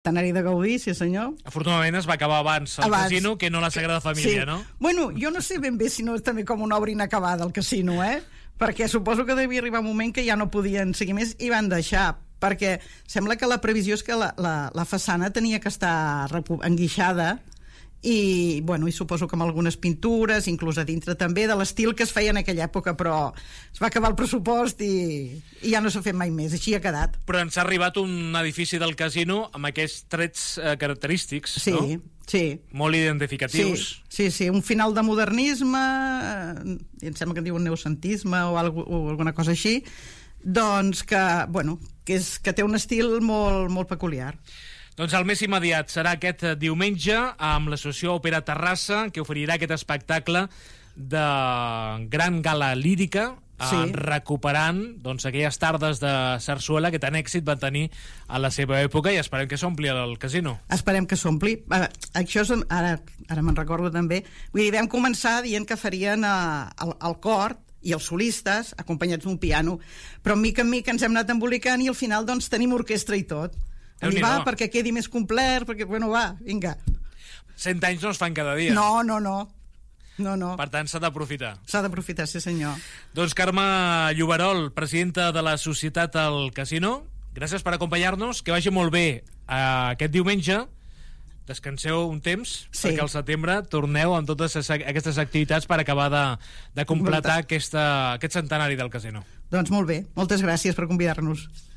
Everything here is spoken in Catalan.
Centenari de Gaudí, sí senyor. Afortunadament es va acabar abans el casino que no la Sagrada Família, no? Bueno, jo no sé ben bé si no és també com una obra inacabada el casino, perquè suposo que devia arribar un moment que ja no podien seguir més i van deixar, perquè sembla que la previsió és que la façana tenia que estar enguixada i, bueno, i suposo que amb algunes pintures, inclús a dintre també, de l'estil que es feia en aquella època, però es va acabar el pressupost i ja no s'ha fet mai més, així ha quedat. Però ens ha arribat un edifici del casino amb aquests trets característics, no? Sí. Molt identificatius. Sí, un final de modernisme, em sembla que en diuen neocentisme o alguna cosa així, doncs que, bueno, que té un estil molt, molt peculiar. Doncs el més immediat serà aquest diumenge amb l'Associació Òpera Terrassa, que oferirà aquest espectacle de gran gala lírica, recuperant doncs, aquelles tardes de sarsuela que tant èxit van tenir a la seva època, i esperem que s'ompli el casino. Esperem que s'ompli. Això és, ara me'n recordo també, vull dir, vam començar dient que farien el cor i els solistes acompanyats d'un piano, però mica en mica ens hem anat embolicant i al final doncs tenim orquestra i tot. Perquè quedi més complet, perquè, bueno, va, vinga. 100 anys no es fan cada dia. No. Per tant, s'ha d'aprofitar. S'ha d'aprofitar, sí senyor. Doncs Carme Lloberol, presidenta de la Societat al Casino, gràcies per acompanyar-nos, que vagi molt bé aquest diumenge, descanseu un temps, perquè al setembre torneu amb totes aquestes activitats per acabar de completar aquest centenari del casino. Doncs molt bé, moltes gràcies per convidar-nos.